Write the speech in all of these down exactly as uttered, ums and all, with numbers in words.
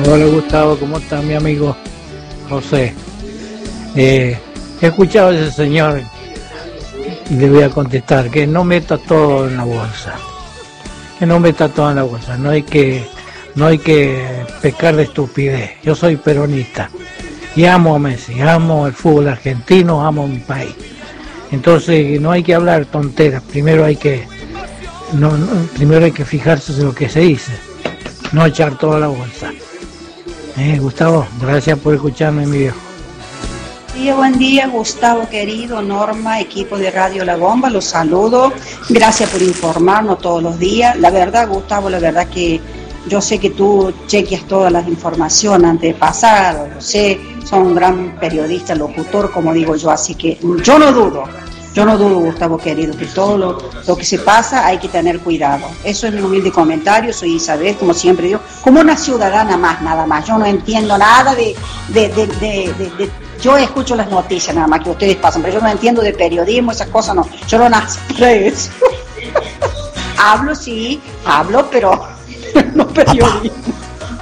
Hola Gustavo, ¿cómo está mi amigo José? Eh, he escuchado a ese señor y le voy a contestar que no meta todo en la bolsa, que no meta todo en la bolsa, no hay que, no hay que pecar de estupidez. Yo soy peronista y amo a Messi, amo el fútbol argentino, amo mi país. Entonces no hay que hablar tonteras, primero hay que, no, no, primero hay que fijarse en lo que se dice, no echar toda la bolsa. Eh, Gustavo, gracias por escucharme, mi viejo. Buen día, buen día, Gustavo querido, Norma, equipo de Radio La Bomba, los saludo. Gracias por informarnos todos los días. La verdad, Gustavo, la verdad que yo sé que tú chequeas todas las informaciones antes de pasar, lo sé, son un gran periodista, locutor, como digo yo, así que yo no dudo. Yo no dudo, Gustavo querido, que todo lo, lo que se pasa hay que tener cuidado. Eso es mi humilde comentario. Soy Isabel, como siempre digo, como una ciudadana más, nada más. Yo no entiendo nada de... de, de, de, de, de yo escucho las noticias nada más que ustedes pasan, pero yo no entiendo de periodismo, esas cosas no. Yo no nací para eso. Hablo, sí, hablo, pero no periodismo.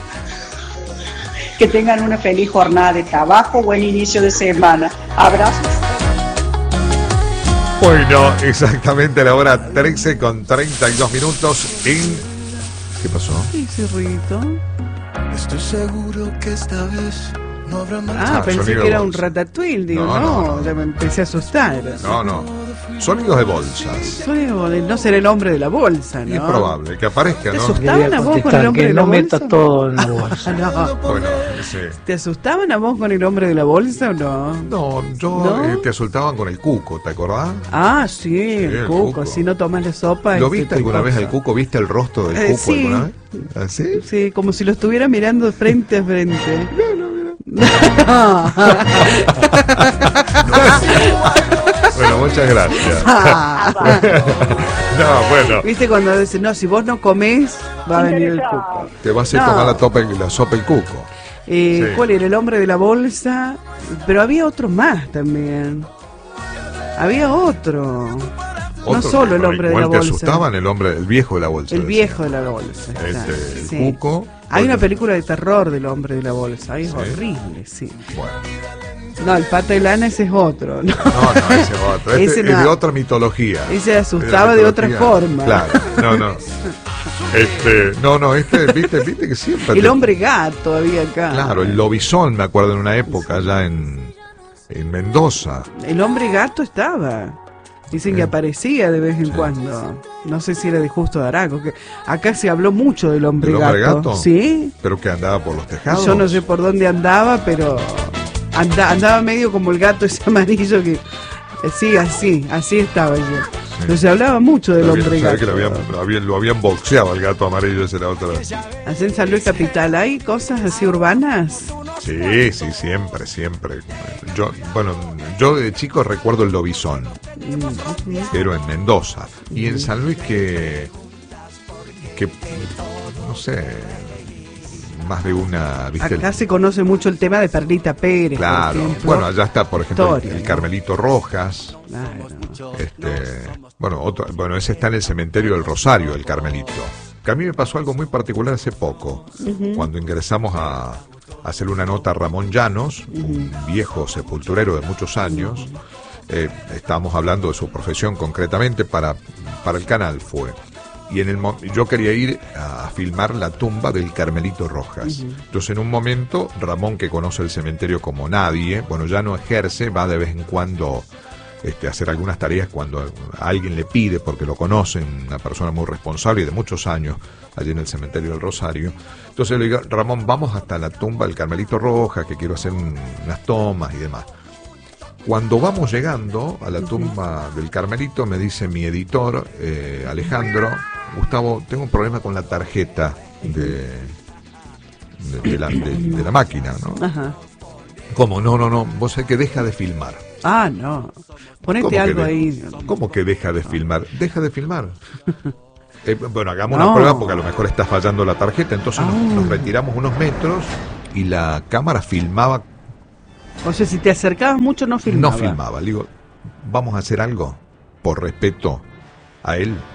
Que tengan una feliz jornada de trabajo, buen inicio de semana. Abrazos. Bueno, exactamente a la hora trece con treinta y dos minutos en... ¿Qué pasó? ¿Qué hice ruido? Estoy seguro que esta vez no habrá más. Ah, Ah, pensé sonido que era de un bolsa. ratatouille, digo, No, no, no, no. ya me empecé a asustar. No, no. Sonidos de bolsas. Sonido de no ser el hombre de la bolsa, ¿no? Y es probable que aparezca, ¿Te ¿no? asustó? Le voy a ¿Estaban a vos con el contestar hombre que de la no meta bolsa? todo en la bolsa. No. Bueno, sí. ¿Te asustaban a vos con el hombre de la bolsa o no? No, yo ¿No? eh, te asustaban con el cuco, ¿te acordás? Ah, sí, el, el cuco. cuco. Si no tomas la sopa... ¿Lo este, viste te alguna vez cosa. al cuco? ¿Viste el rostro del Eh, cuco sí. alguna vez? ¿Ah, sí? Sí, como si lo estuviera mirando frente a frente. Bueno, muchas gracias. No, bueno, ¿Viste cuando dicen, no, si vos no comés, va a venir el cuco? te va a hacer No. tomar la, topa, la sopa el cuco. Eh, Sí. ¿Cuál era? El hombre de la bolsa. Pero había otro más también. Había otro. No Otro, solo el pero hombre de igual la te bolsa. asustaban el hombre, el viejo de la bolsa. El decía. viejo de la bolsa. Este, claro, el sí. cuco. Hay una Bueno, película de terror del hombre de la bolsa. Ay, es Sí. horrible, sí. Bueno. No, el pata de lana ese es otro. No. No, no, ese es otro. Este Ese es no. de otra mitología. Ese asustaba de otra forma. Claro, no, no. Este, no, no, este, viste, viste que siempre. El te- hombre gato había acá. Claro, el lobizón, me acuerdo en una época allá en, en Mendoza. El hombre gato estaba. Dicen que Sí. aparecía de vez en cuando. No sé si era de Justo de Araco. Que acá se habló mucho del hombre, ¿El hombre gato. gato? Sí. Pero que andaba por los tejados. Yo no sé por dónde andaba, pero anda- andaba medio como el gato ese amarillo que... Sí, así, así estaba yo. Pero se hablaba mucho del Lo habían- hombre sabe gato. que lo habían, lo habían, lo habían boxeado al gato amarillo, ese era otro. Allá en San Luis Capital, ¿hay cosas así urbanas? Sí, sí, siempre, siempre. Yo, bueno, yo de chico recuerdo el lobizón, pero en Mendoza. Y en San Luis que, que no sé, más de una, ¿viste? Acá se conoce mucho el tema de Perlita Pérez, por Claro, ejemplo. bueno, allá está, por ejemplo, Historia, el ¿no? Carmelito Rojas. Claro. Este, bueno, otro, bueno, ese está en el cementerio del Rosario, el Carmelito. Que a mí me pasó algo muy particular hace poco, cuando ingresamos a, a hacer una nota a Ramón Llanos, un viejo sepulturero de muchos años. Eh, estábamos hablando de su profesión concretamente para, para el canal fue. Y en el mo- yo quería ir a filmar la tumba del Carmelito Rojas. Entonces en un momento Ramón, que conoce el cementerio como nadie, bueno, ya no ejerce, va de vez en cuando este, a hacer algunas tareas cuando a alguien le pide, porque lo conocen, una persona muy responsable y de muchos años allí en el cementerio del Rosario. Entonces le digo, Ramón, vamos hasta la tumba del Carmelito Rojas, que quiero hacer un- unas tomas y demás. Cuando vamos llegando a la tumba del Carmelito, me dice mi editor, eh, Alejandro, Gustavo, tengo un problema con la tarjeta de, de, de la, de- de la máquina, ¿no? Ajá. ¿Cómo? No, no, no, vos sabés que deja de filmar. Ah, no. Ponete ¿Cómo que algo de- ahí. ¿Cómo que deja de filmar? Deja de filmar. Eh, bueno, hagamos No. una prueba porque a lo mejor está fallando la tarjeta, entonces nos, Ah. nos retiramos unos metros y la cámara filmaba, O sea, si te acercabas mucho, no filmaba. no filmaba. Le digo, vamos a hacer algo por respeto a él.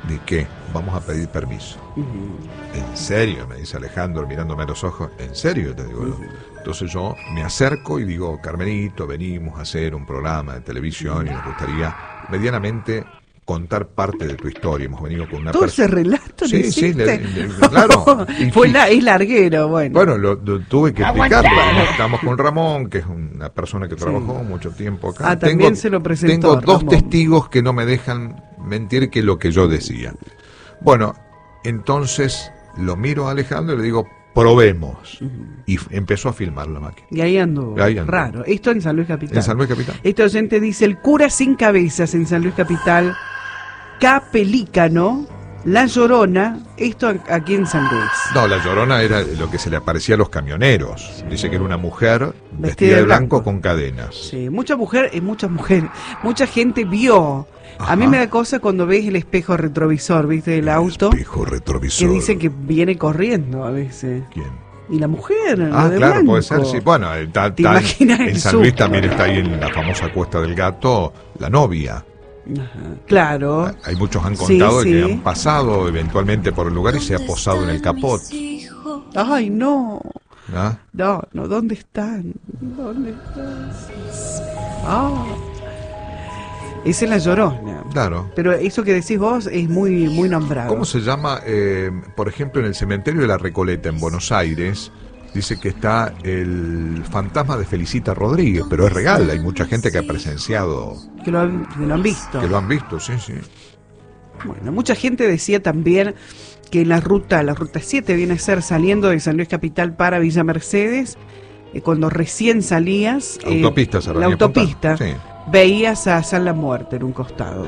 ¿De qué? Vamos a pedir permiso. Uh-huh. ¿En serio? Me dice Alejandro mirándome a los ojos. ¿En serio? Te digo. Uh-huh. Entonces yo me acerco y digo, Carmelito, venimos a hacer un programa de televisión y nos gustaría medianamente contar parte de tu historia. Hemos venido con una ¿Todo ese relato? Sí, sí, le, le, claro. Y, Fue la, es larguero, bueno. Bueno, lo, lo tuve que explicarlo. Estamos con Ramón, que es una persona que trabajó sí. mucho tiempo acá. Ah, también tengo, se lo presentó. Tengo dos Ramón. testigos que no me dejan mentir que lo que yo decía. Bueno, entonces lo miro a Alejandro y le digo, probemos. Uh-huh. Y f- empezó a filmar la máquina. Y ahí anduvo. Ahí anduvo. Raro. Esto en San Luis Capital. En San Luis Capital. Este oyente dice, el cura sin cabezas en San Luis Capital, Capelícano, La Llorona, esto aquí en San Luis. No, La Llorona era lo que se le aparecía a los camioneros. Dice que era una mujer vestida, vestida de blanco, blanco con cadenas. Sí, mucha mujer, y muchas mujeres, mucha gente vio. Ajá. A mí me da cosa cuando ves el espejo retrovisor, ¿viste? Del auto. Espejo retrovisor. Que dicen que viene corriendo a veces. ¿Quién? Y la mujer, ah, de claro, blanco. puede ser, sí. Bueno, ta, ¿Te ta, imaginas en el San Luis susto? también está ahí en la famosa Cuesta del Gato, la novia. Ajá, claro. Hay muchos han contado sí, que sí. han pasado eventualmente por el lugar y se ha posado en el capot. Ay, no. ¿Ah? No, no, ¿dónde están? ¿Dónde están? Ah. Esa es La Llorona. Claro. Pero eso que decís vos es muy muy nombrado. ¿Cómo se llama? Eh, por ejemplo, en el cementerio de la Recoleta, en Buenos Aires, dice que está el fantasma de Felicita Rodríguez, pero es real, hay mucha gente que ha presenciado. Que lo han, que lo han visto. Que lo han visto, sí, sí. Bueno, mucha gente decía también que la ruta, la ruta siete viene a ser saliendo de San Luis Capital para Villa Mercedes, eh, cuando recién salías... La autopista, eh, La autopista, sí. Veías a San La Muerte en un costado.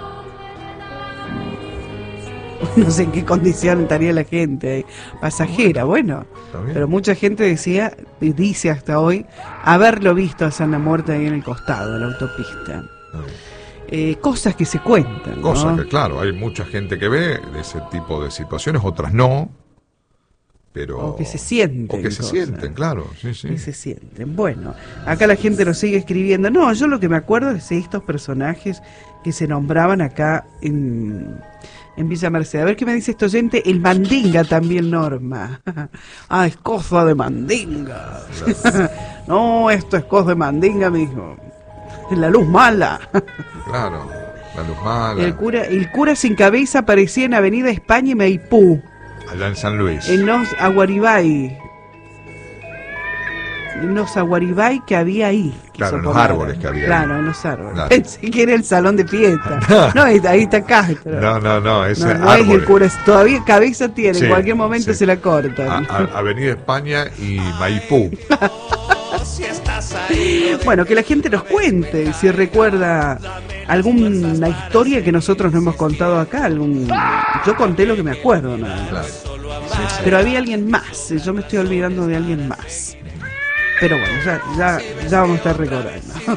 No sé en qué condición estaría la gente, pasajera, bueno, pero mucha gente decía, dice hasta hoy, haberlo visto a San La Muerte ahí en el costado de la autopista. Eh, cosas que se cuentan, Cosas ¿no? que, claro, hay mucha gente que ve de ese tipo de situaciones, otras no, pero... O que se sienten. O que se cosas. sienten, claro, sí, sí. Que se sienten. Bueno, acá la gente lo sigue escribiendo. No, yo lo que me acuerdo es de estos personajes que se nombraban acá en... En Villa Mercedes. A ver qué me dice este oyente. El Mandinga también, Norma. Ah, es cosa de Mandinga. Claro. No, esto es cosa de Mandinga, mijo. La luz mala. Claro, la luz mala. El cura, el cura sin cabeza aparecía en Avenida España y Maipú. Allá en San Luis. En los Aguaribay. En los Aguaribay que había ahí. Claro, en los árboles que había. Claro, ahí. en los árboles. Claro. Pensé que era el salón de fiesta. No, no ahí, ahí está Castro. No, no, no, ese no, no es el cura, todavía cabeza tiene, sí, en cualquier momento sí. Se la cortan. A, a, Avenida España y Maipú. Bueno, que la gente nos cuente si recuerda alguna historia que nosotros no hemos contado acá. Algún... Yo conté lo que me acuerdo, ¿no? Claro. Sí, sí. Pero había alguien más, yo me estoy olvidando de alguien más. Pero bueno, ya, ya, ya vamos a estar recordando.